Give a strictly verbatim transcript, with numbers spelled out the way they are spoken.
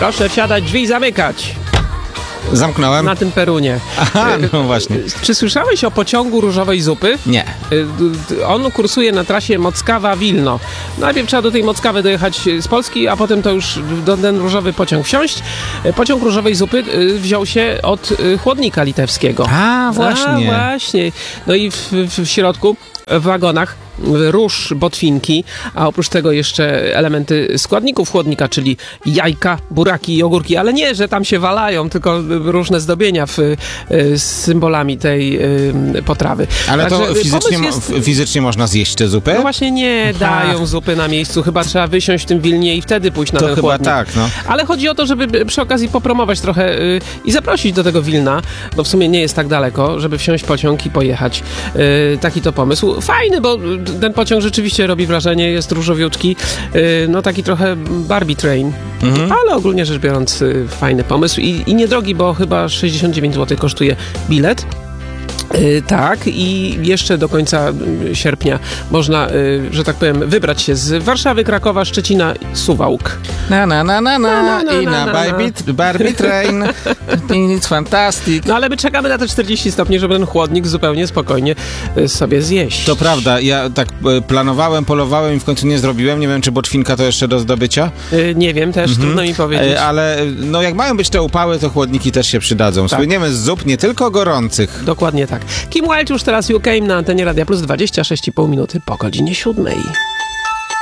Proszę wsiadać, drzwi zamykać. Zamknąłem. Na tym perunie. Aha, no właśnie. Czy słyszałeś o pociągu różowej zupy? Nie. On kursuje na trasie Mockawa-Wilno. Najpierw trzeba do tej Mockawy dojechać z Polski, a potem to już do ten różowy pociąg wsiąść. Pociąg różowej zupy wziął się od chłodnika litewskiego. A, właśnie. A, właśnie. No i w, w środku, w wagonach, róż, botwinki, a oprócz tego jeszcze elementy składników chłodnika, czyli jajka, buraki i ogórki, ale nie, że tam się walają, tylko różne zdobienia w, z symbolami tej y, potrawy. Ale Także to fizycznie, mo- jest... fizycznie można zjeść tę zupę? No właśnie nie dają Aha. zupy na miejscu, chyba trzeba wysiąść w tym Wilnie i wtedy pójść na to ten chyba chłodnik. tak, no. Ale chodzi o to, żeby przy okazji popromować trochę y, i zaprosić do tego Wilna, bo w sumie nie jest tak daleko, żeby wsiąść w pociąg i pojechać. Y, taki to pomysł. Fajny, bo ten pociąg rzeczywiście robi wrażenie, jest różowiutki, yy, no taki trochę Barbie Train, mhm. ale ogólnie rzecz biorąc yy, fajny pomysł i, i niedrogi, bo chyba sześćdziesiąt dziewięć złotych kosztuje bilet. Yy, tak, i jeszcze do końca sierpnia można, yy, że tak powiem, wybrać się z Warszawy, Krakowa, Szczecina, Suwałk. Na, na, na, na, na, Na, na, i na, na, na, Barbie, Barbie Train. It's fantastic. No ale my czekamy na te czterdzieści stopni, żeby ten chłodnik zupełnie spokojnie yy, sobie zjeść. To prawda, ja tak e, planowałem, polowałem i w końcu nie zrobiłem. Nie wiem, czy boczwinka to jeszcze do zdobycia. Yy, nie wiem, też Mhm. trudno mi powiedzieć. E, ale no jak mają być te upały, to chłodniki też się przydadzą. Tak. Słyniemy z zup nie tylko gorących. Dokładnie tak. Kim Wilde już teraz You Came na antenie Radia Plus, dwadzieścia sześć i pół minuty po godzinie siódmej.